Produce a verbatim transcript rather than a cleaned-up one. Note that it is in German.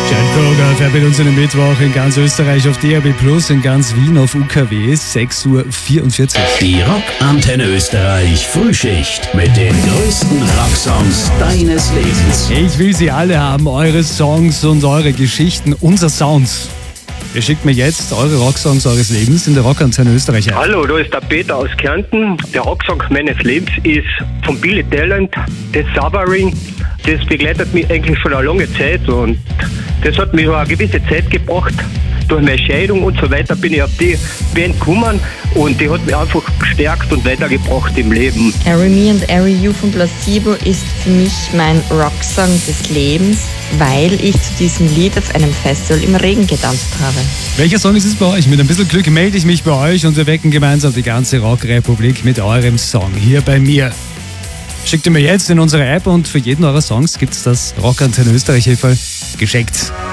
Koga fährt mit uns in den Mittwoch in ganz Österreich auf D A B Plus, in ganz Wien auf U K W, sechs Uhr vierundvierzig. Die Rockantenne Österreich Frühschicht mit den größten Rocksongs deines Lebens. Ich will sie alle haben, eure Songs und eure Geschichten, unser Sound. Ihr schickt mir jetzt eure Rocksongs eures Lebens in der Rockantenne Österreich ein. Hallo, da ist der Peter aus Kärnten. Der Rocksong meines Lebens ist von Billy Talent, das Suffering. Das begleitet mich eigentlich schon eine lange Zeit und das hat mich über eine gewisse Zeit gebracht. Durch meine Scheidung und so weiter bin ich auf die Band gekommen und die hat mich einfach gestärkt und weitergebracht im Leben. Harry Me and Harry You von Placebo ist für mich mein Rocksong des Lebens, weil ich zu diesem Lied auf einem Festival im Regen getanzt habe. Welcher Song ist es bei euch? Mit ein bisschen Glück melde ich mich bei euch und wir wecken gemeinsam die ganze Rockrepublik mit eurem Song hier bei mir. Schickt ihr mir jetzt in unsere App und für jeden eurer Songs gibt es das Rockantenne Österreich Häferl geschenkt.